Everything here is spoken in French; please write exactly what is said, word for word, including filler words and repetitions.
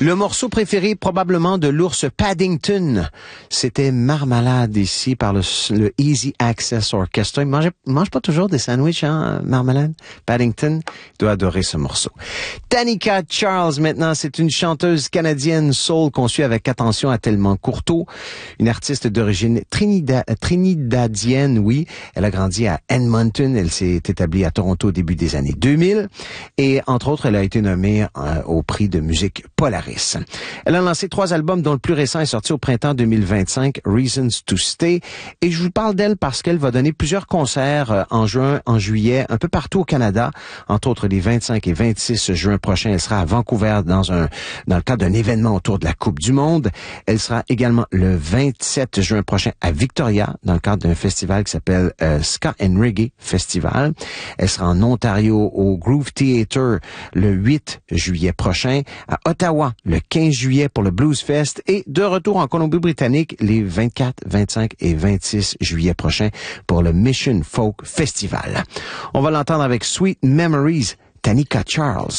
Le morceau préféré probablement de l'ours Paddington, c'était Marmalade ici par le, le Easy Access Orchestra. Il mange, il mange pas toujours des sandwichs, hein, Marmalade? Paddington doit adorer ce morceau. Tanika Charles maintenant, c'est une chanteuse canadienne soul qu'on suit avec attention à Tellement Courteau, une artiste d'origine trinida, trinidadienne, oui. Elle a grandi à Edmonton, elle s'est établie à Toronto au début des années deux mille et entre autres, elle a été nommée euh, au prix de musique Polaris. Elle a lancé trois albums dont le plus récent est sorti au printemps deux mille vingt-cinq, Reasons to Stay. Et je vous parle d'elle parce qu'elle va donner plusieurs concerts en juin, en juillet, un peu partout au Canada. Entre autres, les vingt-cinq et vingt-six juin prochains, elle sera à Vancouver dans un dans le cadre d'un événement autour de la Coupe du Monde. Elle sera également le vingt-sept juin prochain à Victoria dans le cadre d'un festival qui s'appelle euh, Ska and Reggae Festival. Elle sera en Ontario au Groove Theatre le huit juillet prochain, à Ottawa le quinze juillet pour le Blues Fest et de retour en Colombie-Britannique les vingt-quatre, vingt-cinq et vingt-six juillet prochains pour le Mission Folk Festival. On va l'entendre avec Sweet Memories, Tanika Charles.